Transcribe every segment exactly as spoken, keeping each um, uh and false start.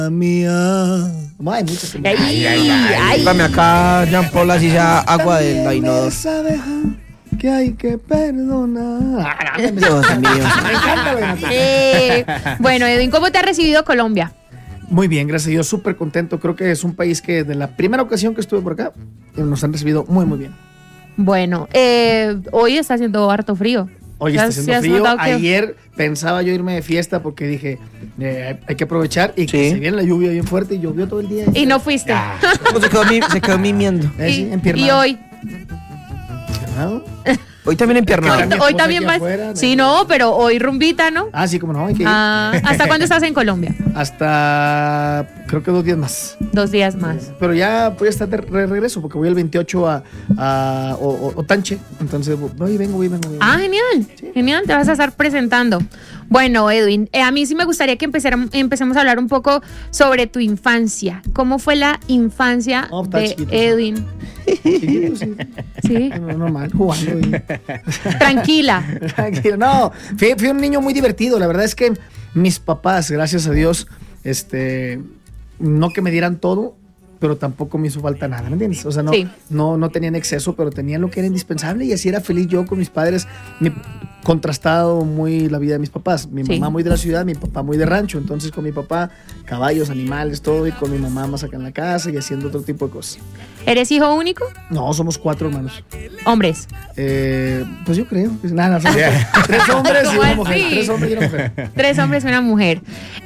Mía. Ay, muchas Ay, ay, ay, ay. Dame acá, Jean Paul, así sea agua del vainodor. Esa deja que hay que perdonar. Dios mío. Me encanta, Benito. Eh, bueno, Edwin, ¿cómo te ha recibido Colombia? Muy bien, gracias a Dios, súper contento. Creo que es un país que de la primera ocasión que estuve por acá, nos han recibido muy, muy bien. Bueno, eh, hoy está haciendo harto frío. Hoy está haciendo frío. Ayer pensaba yo irme de fiesta porque dije, eh, hay que aprovechar y que Sí. se viene la lluvia bien fuerte y llovió todo el día. Y no fuiste. Ah, Se quedó, mi- se quedó mimiendo. eh, sí, y, empiernado. y hoy. Empiernado. Hoy también empiernado. Mi Hoy esposa también aquí vas. afuera, Sí, ¿no? no, pero hoy rumbita, ¿no? Ah, sí, como no, hay que ir. Ah, ¿hasta cuándo estás en Colombia? Hasta creo que dos días más. Dos días más. Pero ya voy a estar de re- regreso porque voy el veintiocho a, a o, o- Otanche. Entonces voy y vengo, voy y vengo. voy y vengo. Ah, genial. Genial, te vas a estar presentando. Bueno, Edwin, eh, a mí sí me gustaría que empezáramos- empecemos a hablar un poco sobre tu infancia. ¿Cómo fue la infancia Oh, está de chiquito. Edwin? Chiquito, sí. Sí, No, normal, jugando. y- tranquila. Tranquilo, no, fui, fui un niño muy divertido. La verdad es que mis papás, gracias a Dios, este, no que me dieran todo, pero tampoco me hizo falta nada, ¿me entiendes? O sea, no, Sí. no, no tenían exceso, pero tenían lo que era indispensable y así era feliz yo con mis padres. Mi, contrastado muy la vida de mis papás. Mi Sí. mamá muy de la ciudad, mi papá muy de rancho. Entonces con mi papá, caballos, animales, todo, y con mi mamá más acá en la casa y haciendo otro tipo de cosas. ¿Eres hijo único? No, somos cuatro hermanos. Hombres. Eh, pues yo creo. Pues nada, somos tres hombres y ¿Cómo una mujer. así? Tres hombres y una mujer. Tres hombres y una mujer.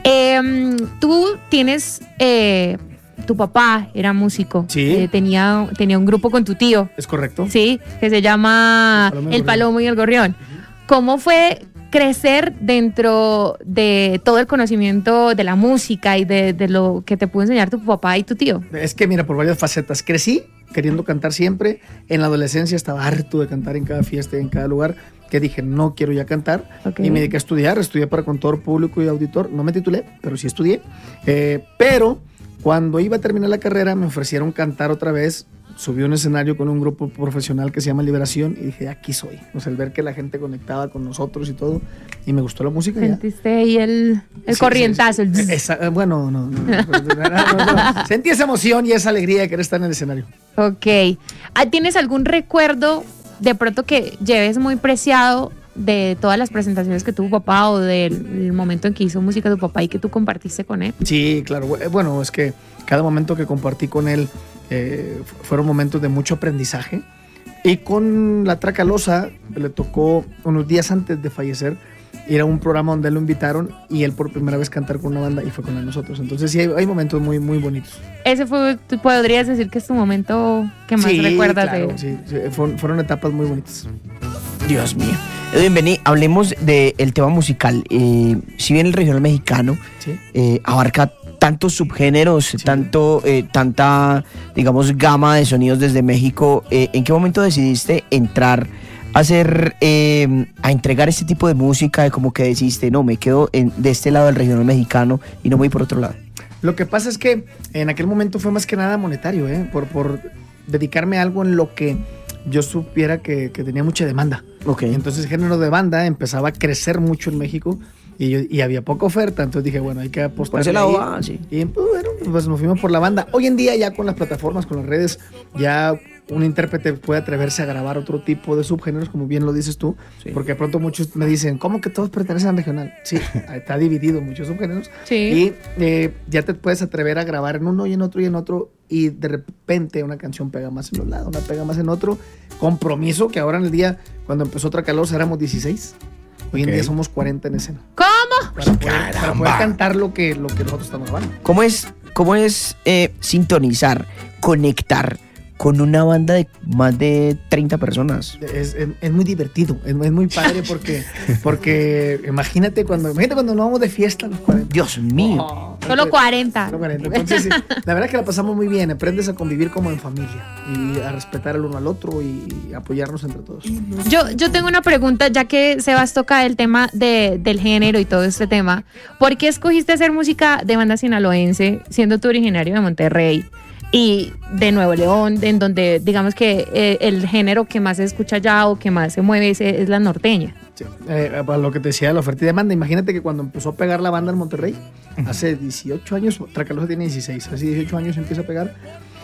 Eh, tú tienes... eh, tu papá era músico. Sí. Eh, tenía, tenía un grupo con tu tío. ¿Es correcto? Sí, que se llama El Palomo y el El Palomo y el Gorrión. ¿Cómo fue crecer dentro de todo el conocimiento de la música y de, de lo que te pudo enseñar tu papá y tu tío? Es que mira, por varias facetas. Crecí queriendo cantar siempre. En la adolescencia estaba harto de cantar en cada fiesta y en cada lugar. Que dije, no quiero ya cantar. Ok. Y me dediqué a estudiar. Estudié para contador público y auditor. No me titulé, pero sí estudié. Eh, pero cuando iba a terminar la carrera, me ofrecieron cantar otra vez. Subí a un escenario con un grupo profesional que se llama Liberación y dije, aquí soy. O sea, el ver que la gente conectaba con nosotros y todo. Y me gustó la música. ya. ¿Sentiste ahí el, el Sí, corrientazo? sí, sí. el Esa- eh, bueno, no, no, no, no, no, no. Sentí esa emoción y esa alegría de querer estar en el escenario. Ok. Ah, ¿tienes algún recuerdo de pronto que lleves muy preciado de todas las presentaciones que tuvo papá o del el momento en que hizo música tu papá y que tú compartiste con él? Sí, claro. Bueno, es que cada momento que compartí con él eh, fueron momentos de mucho aprendizaje. Y con la Tracalosa le tocó unos días antes de fallecer ir a un programa donde lo invitaron y él por primera vez cantar con una banda y fue con nosotros. Entonces sí, hay, hay momentos muy, muy bonitos. Ese fue, tú podrías decir que es tu momento que más Sí, recuerdas claro, de... sí, sí, fueron, fueron etapas muy bonitas. Dios mío. Edwin, vení, hablemos del tema musical. Eh, si bien el regional mexicano Sí. eh, abarca tantos subgéneros, tanto, eh, tanta, digamos, gama de sonidos desde México, eh, ¿en qué momento decidiste entrar a hacer, eh, a entregar este tipo de música, de como que deciste, no, me quedo en- de este lado del regional mexicano y no voy por otro lado? Lo que pasa es que en aquel momento fue más que nada monetario, ¿eh? por, por dedicarme a algo en lo que yo supiera que, que tenía mucha demanda. Ok. Entonces el género de banda empezaba a crecer mucho en México y, yo- y había poca oferta, entonces dije, bueno, hay que apostar. Por ese lado va, sí. Y pues, bueno, pues nos fuimos por la banda. Hoy en día ya con las plataformas, con las redes, ya un intérprete puede atreverse a grabar otro tipo de subgéneros, como bien lo dices tú, Sí. porque de pronto muchos me dicen, ¿cómo que todos pertenecen al regional? Sí, está dividido en muchos subgéneros. Sí. Y eh, ya te puedes atrever a grabar en uno y en otro y en otro y de repente una canción pega más en un lado, una pega más en otro. Compromiso que ahora en el día, cuando empezó Tracalosa éramos dieciséis. Hoy en Ok. día somos cuarenta en escena. ¿Cómo? Para poder, para poder cantar lo que, lo que nosotros estamos grabando. ¿Cómo es, cómo es eh, sintonizar, conectar con una banda de más de treinta personas? Es, es- es muy divertido, es, es muy padre porque, porque imagínate cuando imagínate cuando nos vamos de fiesta a los cuarenta. Dios mío. Oh, Solo cuarenta. Solo cuarenta. Entonces, sí, la verdad es que la pasamos muy bien. Aprendes a convivir como en familia y a respetar el uno al otro y apoyarnos entre todos. Yo, yo tengo una pregunta, ya que Sebas toca el tema de, del género y todo este tema. ¿Por qué escogiste hacer música de banda sinaloense, siendo tú originario de Monterrey? y de Nuevo León, en donde digamos que eh, el género que más se escucha allá o que más se mueve es, es la norteña. Sí. Eh, para lo que te decía de la oferta y demanda, imagínate que cuando empezó a pegar la banda en Monterrey, uh-huh. hace dieciocho años, Tracalosa tiene dieciséis, hace dieciocho años empieza a pegar,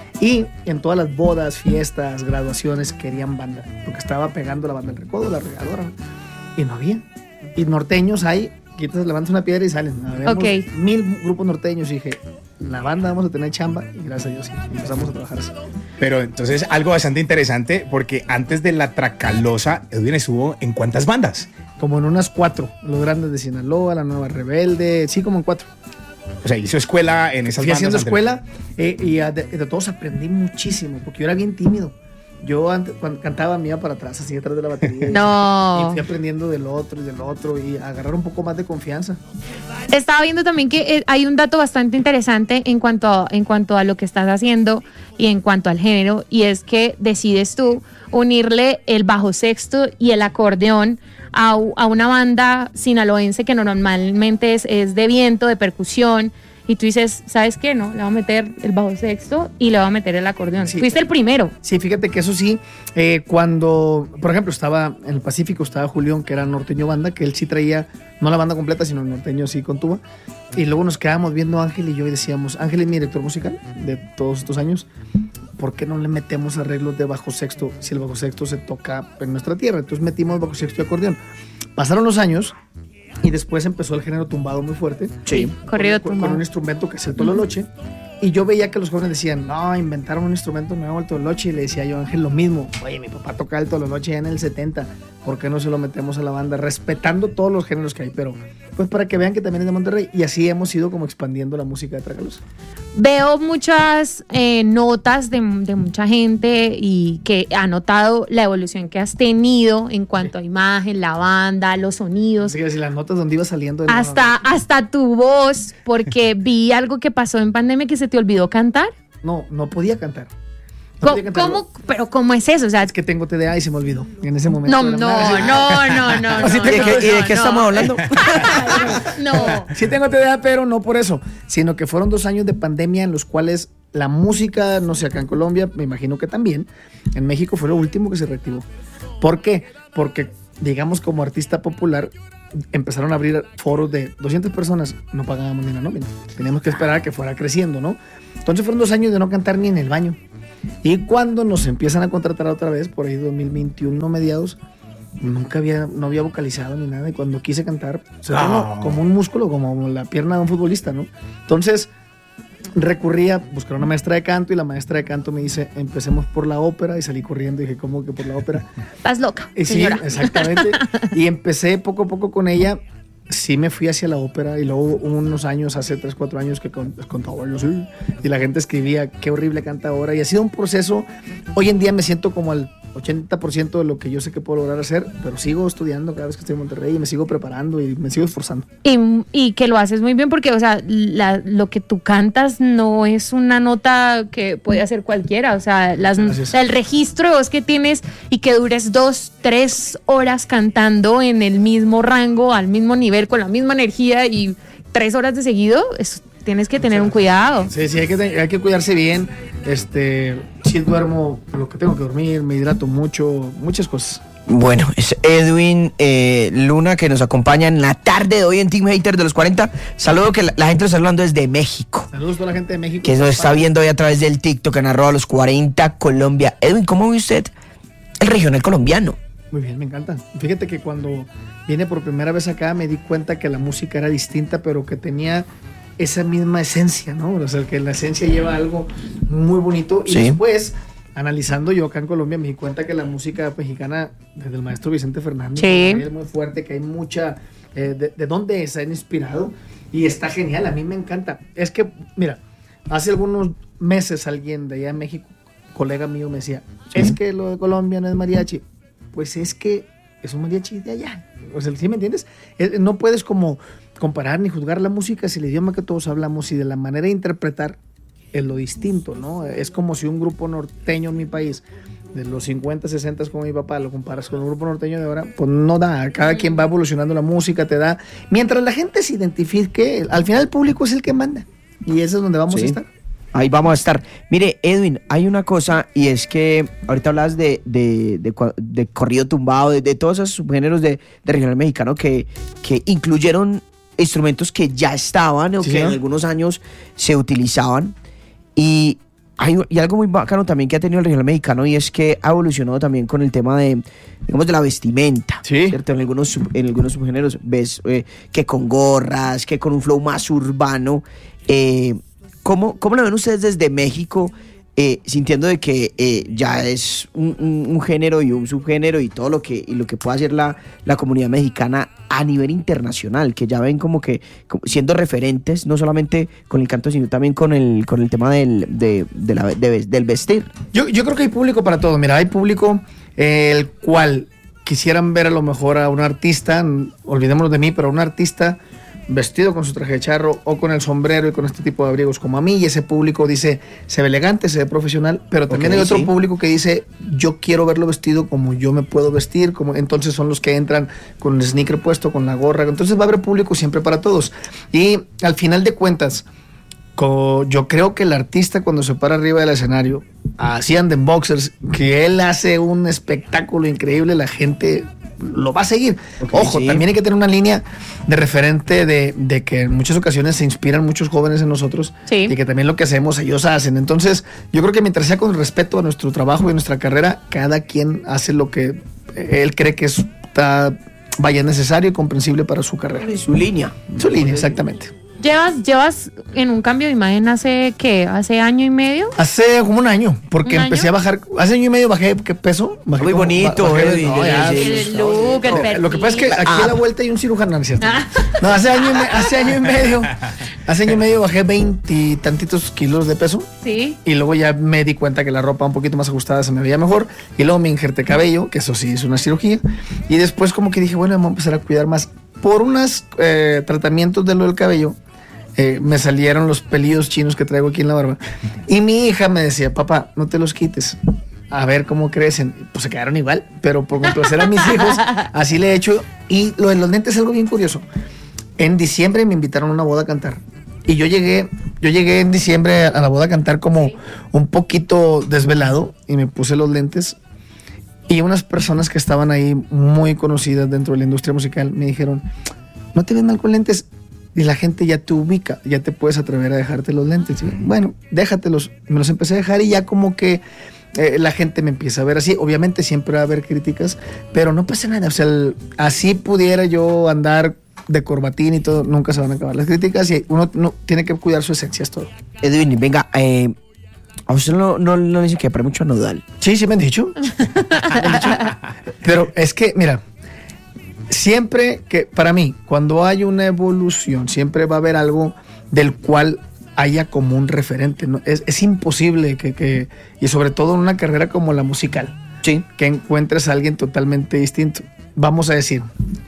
y en todas las bodas, fiestas, graduaciones querían banda, porque estaba pegando la banda del Recodo, la Regadora, y no había. Y norteños hay, quitas, levantas una piedra y salen. Habemos okay. mil grupos norteños y dije, la banda vamos a tener chamba, y gracias a Dios sí, empezamos a trabajar así. Pero entonces algo bastante interesante, porque antes de la Tracalosa, Edwin estuvo en ¿cuántas bandas? Como en unas cuatro, los grandes de Sinaloa, la Nueva Rebelde, sí, como en cuatro. O sea, hizo escuela en esas Fui bandas. haciendo escuela eh, y de, de todos aprendí muchísimo, porque yo era bien tímido. Yo antes, cuando cantaba me iba para atrás, así detrás de la batería. No. Y fui aprendiendo del otro y del otro y agarrar un poco más de confianza. Estaba viendo también que hay un dato bastante interesante en cuanto a, en cuanto a lo que estás haciendo y en cuanto al género, y es que decides tú unirle el bajo sexto y el acordeón a, a una banda sinaloense que normalmente es, es de viento, de percusión. Y tú dices, ¿sabes qué? No, le voy a meter el bajo sexto y le voy a meter el acordeón. Sí. Fuiste el primero. Sí, fíjate que eso sí, eh, cuando, por ejemplo, estaba en el Pacífico, estaba Julián, que era norteño banda, que él sí traía, no la banda completa, sino el norteño sí con tuba. Y luego nos quedábamos viendo a Ángel y yo y decíamos, Ángel es mi director musical de todos estos años, ¿por qué no le metemos arreglos de bajo sexto si el bajo sexto se toca en nuestra tierra? Entonces metimos bajo sexto y acordeón. Pasaron los años. Y después empezó el género tumbado muy fuerte. Sí, corrido con, tumbado. Con un instrumento que es el tololoche. Y yo veía que los jóvenes decían, no, inventaron un instrumento nuevo, el tololoche. Y le decía yo a Ángel lo mismo. Oye, mi papá tocaba el tololoche ya en el setenta. ¿Por qué no se lo metemos a la banda? Respetando todos los géneros que hay. Pero pues para que vean que también es de Monterrey. Y así hemos ido como expandiendo la música de Tracalosa. Veo muchas eh, notas de, de mucha gente y que ha notado la evolución que has tenido en cuanto sí. a imagen, la banda, los sonidos. Así que si las notas donde iba saliendo. Hasta, hasta tu voz, porque vi algo que pasó en pandemia que se te olvidó cantar. No, no podía cantar. No ¿Cómo, podía cantar. ¿Cómo? ¿Pero cómo es eso? O sea, es que tengo T D A y se me olvidó en ese momento. No, no, no, no, no, no. ¿Y de qué, ¿y de qué no, estamos hablando? No. Sí tengo T D A, pero no por eso, sino que fueron dos años de pandemia en los cuales la música, no sé, acá en Colombia, me imagino que también, en México fue lo último que se reactivó. ¿Por qué? Porque, digamos, como artista popular, empezaron a abrir foros de doscientas personas, no pagábamos ni la nómina. Teníamos que esperar a que fuera creciendo, ¿no? Entonces fueron dos años de no cantar ni en el baño. Y cuando nos empiezan a contratar otra vez, por ahí dos mil veintiuno mediados, nunca había, no había vocalizado ni nada. Y cuando quise cantar, se oh. como un músculo, como la pierna de un futbolista, ¿no? Entonces recurrí a buscar una maestra de canto y la maestra de canto me dice, empecemos por la ópera, y salí corriendo y dije, ¿cómo que por la ópera? Estás loca, y sí, señora. Exactamente. Y empecé poco a poco con ella. Sí me fui hacia la ópera y luego unos años, hace tres, cuatro años que contaba yo sí, y la gente escribía, qué horrible canta ahora, y ha sido un proceso. Hoy en día me siento como al ochenta por ciento de lo que yo sé que puedo lograr hacer, pero sigo estudiando cada vez que estoy en Monterrey y me sigo preparando y me sigo esforzando. Y, y que lo haces muy bien porque, o sea, la, lo que tú cantas no es una nota que puede hacer cualquiera, o sea, las, el registro de voz que tienes y que dures dos, tres horas cantando en el mismo rango, al mismo nivel, con la misma energía y tres horas de seguido, eso, tienes que tener un cuidado. Sí, sí, hay que, hay que cuidarse bien. Este, sí duermo lo que tengo que dormir, me hidrato mucho, muchas cosas. Bueno, es Edwin eh, Luna que nos acompaña en la tarde de hoy en Team Hater de los cuarenta. Saludo que la, la gente nos está hablando desde México. Saludos a toda la gente de México. Que nos está viendo hoy a través del TikTok en arroba los cuarenta Colombia. Edwin, ¿cómo ve usted el regional colombiano? Muy bien, me encanta. Fíjate que cuando vine por primera vez acá me di cuenta que la música era distinta, pero que tenía esa misma esencia, ¿no? O sea, que la esencia lleva algo muy bonito. Y sí. Después, analizando yo acá en Colombia, me di cuenta que la música mexicana, desde el maestro Vicente Fernández, sí. es muy fuerte, que hay mucha... Eh, de, de dónde se han inspirado, y está genial, a mí me encanta. Es que, mira, hace algunos meses alguien de allá en México, colega mío, me decía, ¿sí? Es que lo de Colombia no es mariachi. Pues es que es un mariachi de allá. O sea, ¿sí me entiendes? Es, no puedes como comparar ni juzgar la música si el idioma que todos hablamos y de la manera de interpretar es lo distinto, ¿no? Es como si un grupo norteño en mi país, de los cincuenta, sesenta como mi papá, lo comparas con un grupo norteño de ahora, pues no da. Cada quien va evolucionando la música, te da. Mientras la gente se identifique, al final el público es el que manda. Y eso es donde vamos sí. a estar. Ahí vamos a estar. Mire, Edwin, hay una cosa y es que ahorita hablas de, de, de, de corrido tumbado, de, de todos esos subgéneros de, de regional mexicano que, que incluyeron instrumentos que ya estaban o sí, que ¿no? en algunos años se utilizaban. Y hay y algo muy bacano también que ha tenido el regional mexicano y es que ha evolucionado también con el tema de, digamos, de la vestimenta. Sí. ¿Cierto? En algunos, sub, en algunos subgéneros ves eh, que con gorras, que con un flow más urbano. Eh, ¿cómo, ¿Cómo lo ven ustedes desde México? Eh, sintiendo de que eh, ya es un, un, un género y un subgénero y todo lo que, y lo que puede hacer la, la comunidad mexicana a nivel internacional, que ya ven como que como siendo referentes, no solamente con el canto, sino también con el, con el tema del, de, de la, de, del vestir. Yo, yo creo que hay público para todo. Mira, hay público eh, el cual quisieran ver a lo mejor a un artista, olvidémonos de mí, pero a un artista vestido con su traje de charro o con el sombrero y con este tipo de abrigos como a mí, y ese público dice, se ve elegante, se ve profesional, pero también okay, hay otro sí. público que dice, yo quiero verlo vestido como yo me puedo vestir, como entonces son los que entran con el sneaker puesto, con la gorra, entonces va a haber público siempre para todos. Y al final de cuentas, yo creo que el artista cuando se para arriba del escenario, así anda en boxers, que él hace un espectáculo increíble, la gente lo va a seguir. Okay, Ojo, sí. también hay que tener una línea de referente de, de que en muchas ocasiones se inspiran muchos jóvenes en nosotros sí. y que también lo que hacemos ellos hacen. Entonces, yo creo que mientras sea con respeto a nuestro trabajo y a nuestra carrera, cada quien hace lo que él cree que está, vaya, necesario y comprensible para su carrera. Su línea. Su línea, exactamente. ¿Llevas, llevas en un cambio de imagen hace, ¿qué? ¿Hace año y medio? Hace como un año, porque ¿Un empecé año? a bajar, hace año y medio bajé, ¿qué peso? Bajé Muy como, bonito, bajé, eh, no, ya, el look, el perfil. Lo que pasa es que aquí a la vuelta hay un cirujano, ¿no es cierto? No, hace año, y me, hace año y medio, hace año y medio bajé veintitantitos kilos de peso. Sí. Y luego ya me di cuenta que la ropa un poquito más ajustada se me veía mejor. Y luego me injerté cabello, que eso sí es una cirugía. Y después como que dije, bueno, vamos a empezar a cuidar más. Por unos eh, tratamientos de lo del cabello, Eh, me salieron los pelillos chinos que traigo aquí en la barba. Y mi hija me decía, papá, no te los quites, a ver cómo crecen. Pues se quedaron igual, pero por complacer a mis hijos, así le he hecho. Y lo de los lentes es algo bien curioso. En diciembre me invitaron a una boda a cantar. Y yo llegué, yo llegué en diciembre a la boda a cantar como un poquito desvelado y me puse los lentes. Y unas personas que estaban ahí muy conocidas dentro de la industria musical me dijeron, no te ves mal con lentes. Y la gente ya te ubica, ya te puedes atrever a dejarte los lentes. ¿Sí? Bueno, déjatelos. Me los empecé a dejar y ya como que eh, la gente me empieza a ver así. Obviamente siempre va a haber críticas, pero no pasa nada. O sea, el, así pudiera yo andar de corbatín y todo, nunca se van a acabar las críticas y uno no, tiene que cuidar su esencia, es todo. Edwin, venga, eh, a usted no, no, no dice que para mucho nodal. Sí, sí me han dicho. ¿Me han dicho? Pero es que, mira, siempre que, para mí, cuando hay una evolución, siempre va a haber algo del cual haya como un referente, ¿no? Es, es imposible que, que, y sobre todo en una carrera como la musical, sí, que encuentres a alguien totalmente distinto. Vamos a decir,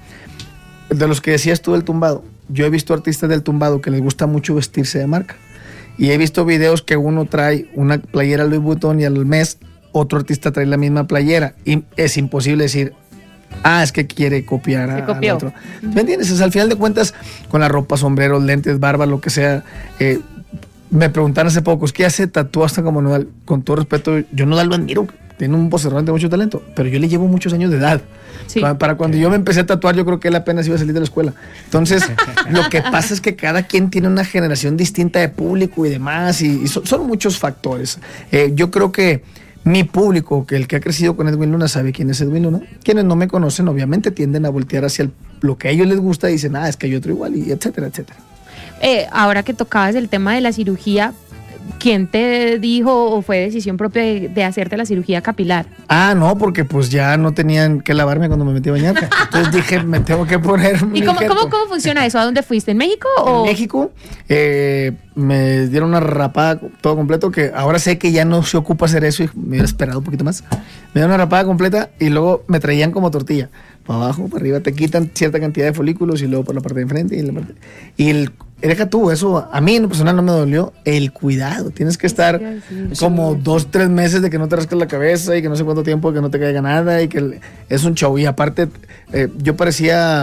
de los que decías tú del tumbado, yo he visto artistas del tumbado que les gusta mucho vestirse de marca. Y he visto videos que uno trae una playera Louis Vuitton y al mes otro artista trae la misma playera. Y es imposible decir, ah, es que quiere copiar a, al otro. ¿Me entiendes? O sea, al final de cuentas, con la ropa, sombreros, lentes, barba, lo que sea. Eh, me preguntaron hace poco, ¿qué hace tatuaste como Nodal? Con todo respeto, yo Nodal lo admiro. Tiene un vocerrón de mucho talento, pero yo le llevo muchos años de edad. Sí. Para, para cuando yo me empecé a tatuar, yo creo que él apenas iba a salir de la escuela. Entonces, lo que pasa es que cada quien tiene una generación distinta de público y demás, y, y son, son muchos factores. Eh, yo creo que mi público, que el que ha crecido con Edwin Luna, sabe quién es Edwin Luna. Quienes no me conocen, obviamente, tienden a voltear hacia el, lo que a ellos les gusta y dicen, ah, es que hay otro igual, y etcétera, etcétera. Eh, ahora que tocabas el tema de la cirugía, ¿quién te dijo o fue decisión propia de, de hacerte la cirugía capilar? Ah, no, porque pues ya no tenían que lavarme cuando me metí a bañar. Entonces dije, me tengo que poner. ¿Y cómo, cómo, cómo funciona eso? ¿A dónde fuiste? ¿En México? O? En México eh, me dieron una rapada todo completo, que ahora sé que ya no se ocupa hacer eso y me hubiera esperado un poquito más. Me dieron una rapada completa y luego me traían como tortilla. Para abajo, para arriba, te quitan cierta cantidad de folículos y luego por la parte de enfrente. Y, la parte, y el, deja tú, eso a mí en lo personal no me dolió. El cuidado, tienes que estar sí, sí, como sí. dos, tres meses de que no te rasques la cabeza y que no sé cuánto tiempo que no te caiga nada y que es un show. Y aparte, eh, yo parecía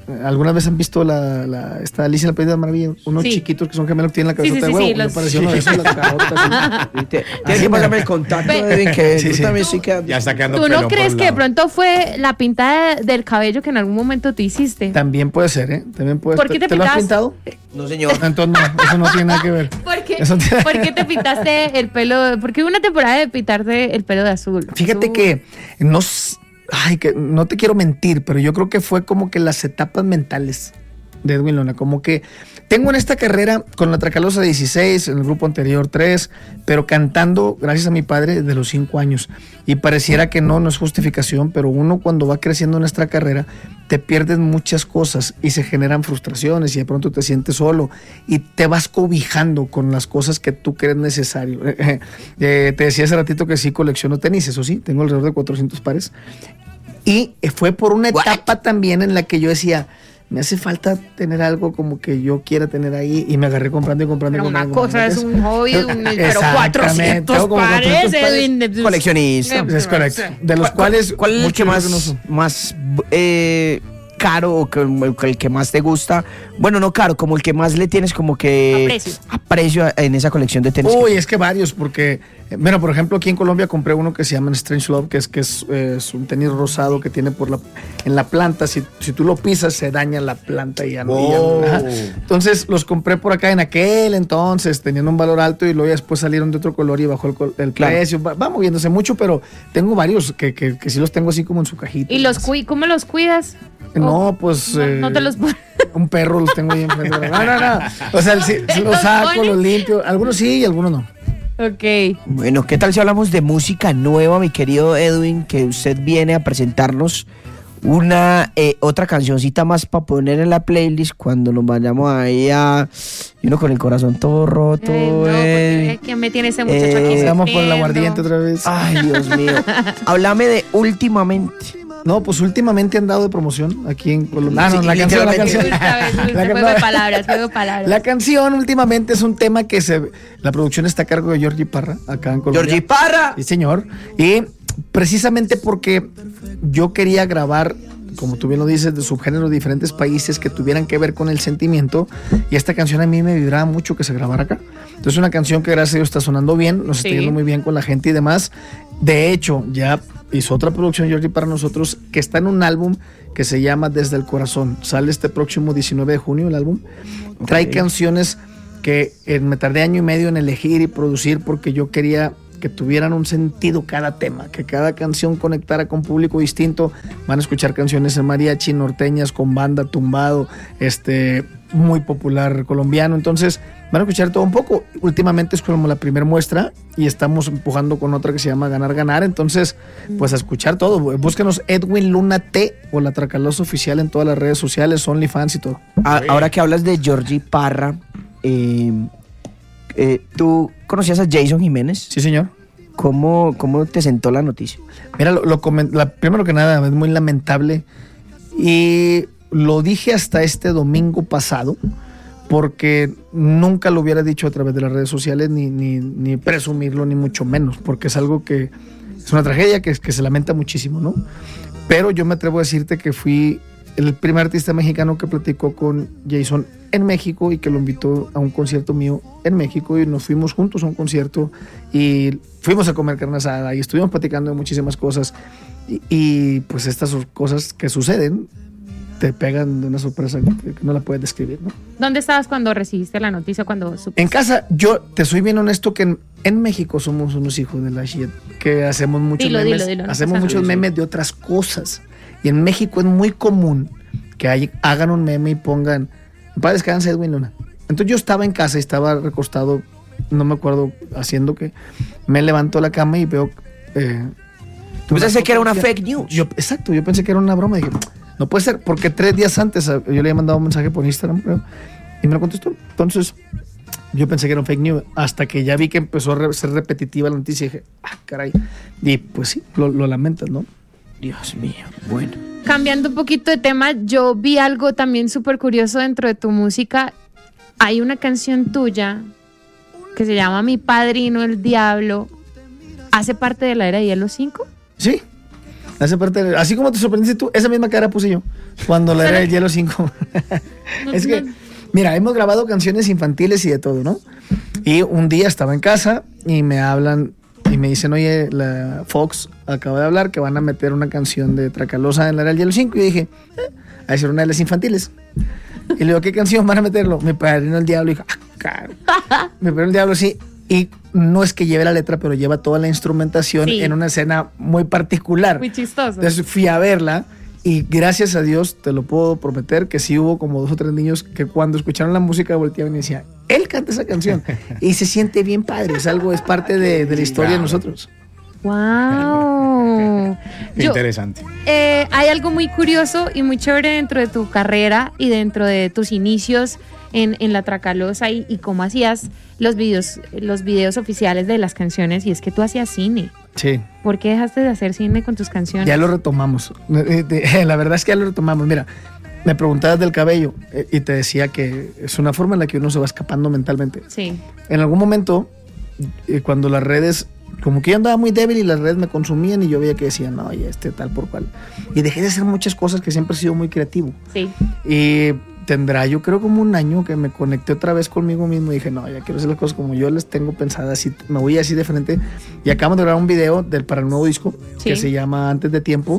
¿Alguna vez han visto la, la esta Alicia en el País de las Maravillas? Unos Sí. chiquitos que son gemelos que tienen la Sí, cabezota sí, de sí, huevo. sí, Yo los- parecía uno de esos, la cabota así. Te- Tienes que pasarme el contacto, Ve- Edwin, que Sí, yo sí. también estoy quedando. Ya está quedando ¿Tú no pelón por crees un que de lado. pronto fue la pintada del cabello que en algún momento te hiciste? También puede ser, ¿eh? También puede ¿Por qué te lo has pintas? pintado? No, señor. Entonces no, eso no tiene nada que ver. ¿Por qué, Eso tiene- ¿Por qué te pintaste el pelo? ¿Por qué hubo una temporada de pintarte el pelo de azul? Fíjate Azul. que no, s- ay, que no te quiero mentir, pero yo creo que fue como que las etapas mentales de Edwin Luna, como que tengo en esta carrera con la Tracalosa dieciséis, en el grupo anterior tres, pero cantando gracias a mi padre desde los cinco años. Y pareciera que no, no es justificación, pero uno cuando va creciendo en nuestra carrera te pierdes muchas cosas y se generan frustraciones y de pronto te sientes solo y te vas cobijando con las cosas que tú crees necesario. Eh, te decía hace ratito que sí colecciono tenis, eso sí, tengo alrededor de cuatrocientos pares. Y fue por una What? etapa también en la que yo decía, me hace falta tener algo como que yo quiera tener ahí, y me agarré comprando y comprando. Pero y una comprando, cosa es comprando. un hobby, un- pero Exactamente, cuatrocientos tengo como pares, cuatrocientos pares. Edwin. de- Coleccionista. Es correcto. De los ¿Cuál- cuales. ¿Cuál es el muchos que no más, son. más eh, caro o que, el que más te gusta? Bueno, no caro, como el que más le tienes como que Aprecio. aprecio a- en esa colección de tenis. Uy, es que varios, porque, eh, bueno, por ejemplo, aquí en Colombia compré uno que se llama Strange Love, que es que es, eh, es un tenis rosado que tiene por la en la planta. Si, si tú lo pisas, se daña la planta y ya no. y ya no- Oh. ajá. Entonces los compré por acá en aquel entonces, tenían un valor alto y luego ya después salieron de otro color y bajó el, col- el Claro. precio. Va, va moviéndose mucho, pero tengo varios que, que, que sí los tengo así como en su cajita. ¿Y los cui cómo los cuidas? No, pues. No, eh, no te los pones. Un perro los tengo ahí enfrente. No, no, no. O sea, sí, sí los ¿Los saco, pones? los limpio. Algunos sí y algunos no. Ok. Bueno, ¿qué tal si hablamos de música nueva, mi querido Edwin? Que usted viene a presentarnos una eh, otra cancioncita más para poner en la playlist cuando nos vayamos ahí a... Y uno con el corazón todo roto. Ay, no, Edwin. porque es que me tiene ese muchacho Eh, aquí. Vamos por el sufriendo. aguardiente otra vez. Ay, Dios mío. Háblame de últimamente. No, pues últimamente han dado de promoción aquí en Colombia. Ah, no, Sí, la canción, la literalmente. canción. Esta vez, La juego can- de palabras, juego de palabras. La canción últimamente es un tema que se. La producción está a cargo de Georgie Parra, acá en Colombia. Georgie Parra. Sí, señor. Y precisamente porque yo quería grabar, como tú bien lo dices, de subgéneros de diferentes países que tuvieran que ver con el sentimiento. Y esta canción a mí me vibraba mucho que se grabara acá. Entonces, una canción que gracias a Dios está sonando bien, nos Sí. está yendo muy bien con la gente y demás. De hecho, ya hizo otra producción Georgie para nosotros que está en un álbum que se llama Desde el Corazón. Sale este próximo diecinueve de junio el álbum. Trae canciones que eh, me tardé año y medio en elegir y producir porque yo quería que tuvieran un sentido cada tema, que cada canción conectara con público distinto. Van a escuchar canciones en mariachi, norteñas, con banda, tumbado, este, muy popular colombiano. Entonces van a escuchar todo un poco. Últimamente es como la primera muestra y estamos empujando con otra que se llama Ganar, Ganar. Entonces, pues a escuchar todo. Búsquenos Edwin Luna T o La Tracalosa Oficial en todas las redes sociales, OnlyFans y todo. A- ahora que hablas de Georgie Parra, eh, eh, ¿tú conocías a Jason Jiménez? Sí, señor. ¿Cómo, cómo te sentó la noticia? Mira, lo, lo comen- la- primero que nada, es muy lamentable. Y lo dije hasta este domingo pasado, porque nunca lo hubiera dicho a través de las redes sociales, ni, ni, ni presumirlo, ni mucho menos, porque es algo que es una tragedia que, que se lamenta muchísimo, ¿no? Pero yo me atrevo a decirte que fui el primer artista mexicano que platicó con Jason en México y que lo invitó a un concierto mío en México y nos fuimos juntos a un concierto y fuimos a comer carne asada y estuvimos platicando de muchísimas cosas y, y pues estas cosas que suceden te pegan de una sorpresa que, que no la puedes describir, ¿no? ¿Dónde estabas cuando recibiste la noticia? Cuando supiste? En casa, yo te soy bien honesto que en, en México somos unos hijos de la shit, que hacemos muchos Dilo, memes, dilo, dilo, no hacemos pasa muchos nada. memes de otras cosas. Y en México es muy común que hay- hagan un meme y pongan, para descansar Edwin Luna. Entonces yo estaba en casa y estaba recostado, no me acuerdo haciendo que, me levanto de la cama y veo... Eh, ¿Tú pensaste que era una fotografía. fake news? Yo, exacto, yo pensé que era una broma. Dije, no puede ser, porque tres días antes eh, yo le había mandado un mensaje por Instagram, creo, y me lo contestó. Entonces, yo pensé que era un fake news, hasta que ya vi que empezó a re- ser repetitiva la noticia y dije, ah, caray. Y pues sí, lo, lo lamentas, ¿no? Dios mío, bueno. Cambiando un poquito de tema, yo vi algo también súper curioso dentro de tu música. Hay una canción tuya que se llama Mi Padrino el Diablo. ¿Hace parte de la era de Hielo cinco? Sí. Esa parte, así como te sorprendiste tú, esa misma cara puse yo cuando la era el Hielo cinco. Es que, mira, hemos grabado canciones infantiles y de todo, ¿no? Y un día estaba en casa y me hablan y me dicen, oye, la Fox acaba de hablar que van a meter una canción de Tracalosa en la era del Hielo cinco. Y yo dije, eh, a ser una de las infantiles. Y le digo, ¿qué canción van a meterlo? Mi Padrino el Diablo. Y dijo, ah, caro. Mi Padrino el Diablo, sí. Y no es que lleve la letra, pero lleva toda la instrumentación sí. en una escena muy particular. Muy chistoso. Entonces fui a verla y gracias a Dios, te lo puedo prometer, que sí hubo como dos o tres niños que cuando escucharon la música volteaban y decían, él canta esa canción. Y se siente bien padre, es algo, es parte de, de la historia de nosotros. ¡Wow! Qué interesante. Eh, hay algo muy curioso y muy chévere dentro de tu carrera y dentro de tus inicios en, en la Tracalosa y, y cómo hacías los videos, los videos oficiales de las canciones, y es que tú hacías cine. Sí. ¿Por qué dejaste de hacer cine con tus canciones? Ya lo retomamos. La verdad es que ya lo retomamos. Mira, me preguntabas del cabello eh, y te decía que es una forma en la que uno se va escapando mentalmente. Sí. En algún momento, eh, cuando las redes, como que yo andaba muy débil y las redes me consumían y yo veía que decían, no, y este tal por cual. Y dejé de hacer muchas cosas que siempre he sido muy creativo. Sí. Y tendrá yo creo como un año que me conecté otra vez conmigo mismo y dije, no, ya quiero hacer las cosas como yo las tengo pensadas, así, me voy así de frente. Y acabamos de grabar un video del, para el nuevo disco sí. que se llama Antes de Tiempo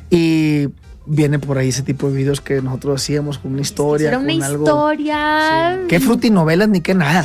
y viene por ahí ese tipo de videos que nosotros hacíamos con una historia. Era una con algo, historia. Sí. Qué frutinovelas ni qué nada.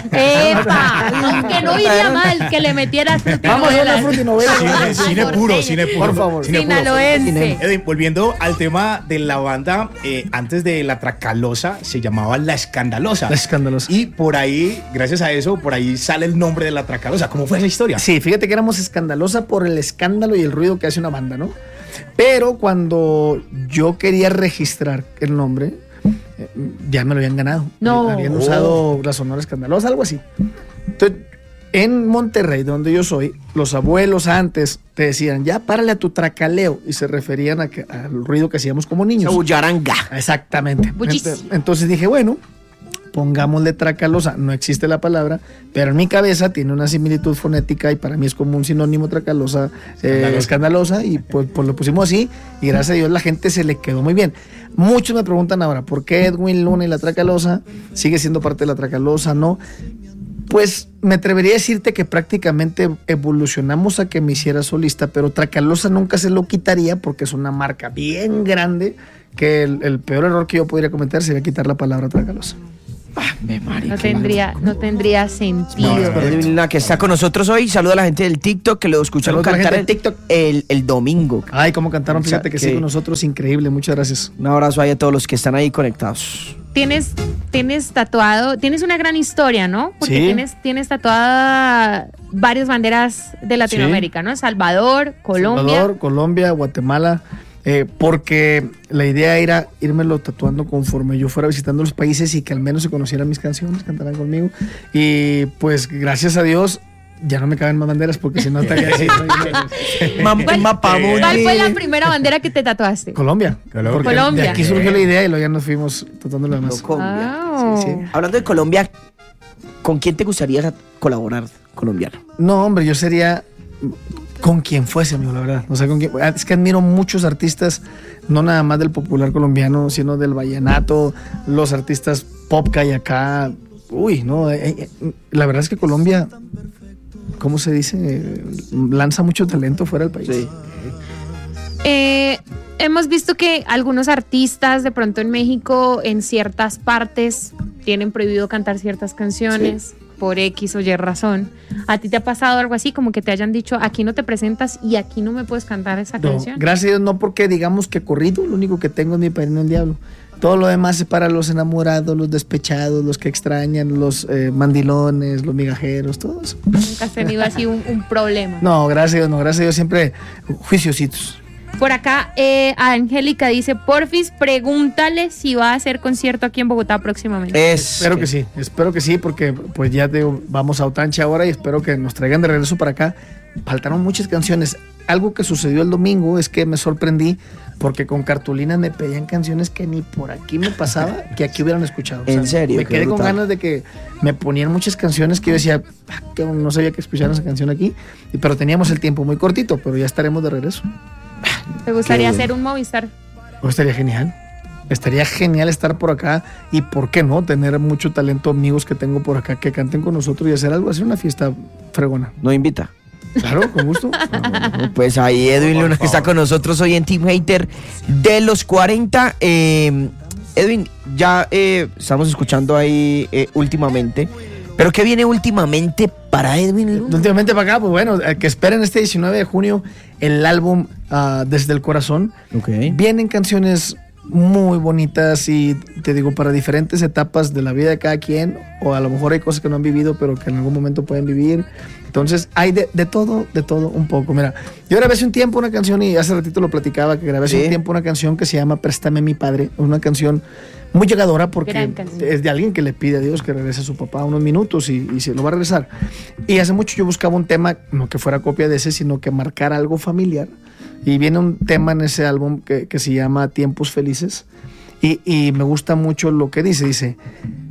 ¡Epa! Que no iría mal que le metieras frutinovelas. Vamos a una frutinovela. Cine, cine puro, cine puro. Por favor. Cine Sinaloense. Edwin, volviendo al tema de la banda, eh, antes de la Tracalosa se llamaba La Escandalosa. La Escandalosa. Y por ahí, gracias a eso, por ahí sale el nombre de la Tracalosa. ¿Cómo fue esa historia? Sí, fíjate que éramos Escandalosa por el escándalo y el ruido que hace una banda, ¿no? Pero cuando yo quería registrar el nombre, eh, ya me lo habían ganado. No. Habían usado la Sonora Escandalosa, algo así. Entonces, en Monterrey, donde yo soy, los abuelos antes te decían, ya párale a tu tracaleo, y se referían a que, al ruido que hacíamos como niños. Bullaranga. Exactamente. Buchis. Entonces, entonces dije, bueno, pongámosle Tracalosa, no existe la palabra, pero en mi cabeza tiene una similitud fonética y para mí es como un sinónimo Tracalosa, eh, escandalosa, y pues, pues lo pusimos así y gracias a Dios la gente se le quedó muy bien. Muchos me preguntan ahora, ¿por qué Edwin Luna y la Tracalosa sigue siendo parte de la Tracalosa? No, pues me atrevería a decirte que prácticamente evolucionamos a que me hiciera solista, pero Tracalosa nunca se lo quitaría porque es una marca bien grande que el, el peor error que yo podría cometer sería quitar la palabra Tracalosa. Ah, me marica, no tendría, no tendría sentido. No, no, la que está con nosotros hoy, saluda a la gente del TikTok que lo escucharon Saludos a la cantar gente el, del TikTok. el, el domingo. Ay, cómo cantaron, O sea, fíjate que, que- sí con nosotros, increíble, muchas gracias. Un abrazo ahí a todos los que están ahí conectados. Tienes, tienes tatuado, tienes una gran historia, ¿no? Porque Sí. tienes, tienes tatuada varias banderas de Latinoamérica, ¿no? Salvador, Colombia. Salvador, Colombia, Guatemala, eh, porque la idea era irmelo tatuando conforme yo fuera visitando los países y que al menos se conocieran mis canciones, cantaran conmigo. Y pues gracias a Dios ya no me caben más banderas porque si no estaría así. Ma- ¿Cuál- Mapamundi. ¿Cuál fue la primera bandera que te tatuaste? Colombia. Colombia. Porque Colombia. De aquí surgió la idea y luego ya nos fuimos tatuando lo demás. Colombia. Wow. Sí, sí. Hablando de Colombia, ¿con quién te gustaría colaborar colombiano? No, hombre, yo sería con quien fuese, amigo, la verdad. O sea, con quien, es que admiro muchos artistas, no nada más del popular colombiano, sino del vallenato, los artistas pop que hay acá. Uy, no, eh, eh, la verdad es que Colombia, ¿cómo se dice? Eh, lanza mucho talento fuera del país. Sí. Eh, hemos visto que algunos artistas de pronto en México en ciertas partes tienen prohibido cantar ciertas canciones por X o Y razón. ¿A ti te ha pasado algo así como que te hayan dicho aquí no te presentas y aquí no me puedes cantar esa No, canción? gracias a Dios, no porque digamos que corrido, lo único que tengo es Mi Padrino el Diablo. Todo lo demás es para los enamorados, los despechados, los que extrañan, los eh, mandilones, los migajeros, todo eso. Nunca has tenido así un, un problema. No, gracias a Dios, no, gracias a Dios, siempre juiciositos. Por acá, eh, Angélica dice, porfis, pregúntale si va a hacer concierto aquí en Bogotá próximamente. Es, Espero que sí, espero que sí, porque pues ya te digo, vamos a Otanche ahora y espero que nos traigan de regreso para acá. Faltaron muchas canciones. Algo que sucedió el domingo es que me sorprendí porque con cartulina me pedían canciones que ni por aquí me pasaba que aquí hubieran escuchado. O sea, ¿En serio? Me Qué quedé con brutal. ganas de que me ponían muchas canciones que yo decía, "Ah, que no sabía que escucharan esa canción aquí", y- pero teníamos el tiempo muy cortito, pero ya estaremos de regreso. ¿Te gustaría Qué bien. hacer un Movistar? Pues estaría genial. Estaría genial estar por acá y, ¿por qué no? Tener mucho talento, amigos que tengo por acá que canten con nosotros y hacer algo, hacer una fiesta fregona. ¿No invita? Claro, con gusto. Ah, bueno, pues ahí Edwin Luna, que está con nosotros hoy en Team Hater de los cuarenta. Eh, Edwin, ya eh, estamos escuchando ahí eh, últimamente. ¿Pero qué viene últimamente para Edwin Luna? Últimamente para acá, pues bueno, eh, que esperen este diecinueve de junio el álbum uh, Desde el Corazón. Ok. Vienen canciones muy bonitas y te digo, para diferentes etapas de la vida de cada quien, o a lo mejor hay cosas que no han vivido, pero que en algún momento pueden vivir. Entonces hay de, de todo, de todo un poco. Mira, yo grabé hace un tiempo una canción y hace ratito lo platicaba, que grabé hace Sí. un tiempo una canción que se llama Préstame mi padre, una canción muy llegadora porque Gran canción. es de alguien que le pide a Dios que regrese a su papá unos minutos y, y se lo va a regresar. Y hace mucho yo buscaba un tema, no que fuera copia de ese, sino que marcara algo familiar. Y viene un tema en ese álbum que, que se llama Tiempos Felices. Y, y me gusta mucho lo que dice. Dice,